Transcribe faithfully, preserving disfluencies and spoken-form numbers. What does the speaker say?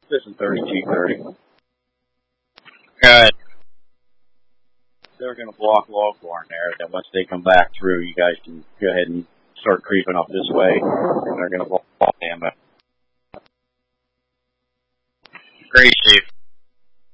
This is thirty-two thirty. Good. They're going to block Loghorn there. Then once they come back through, you guys can go ahead and start creeping up this way. And they're going to block them. Great, Chief.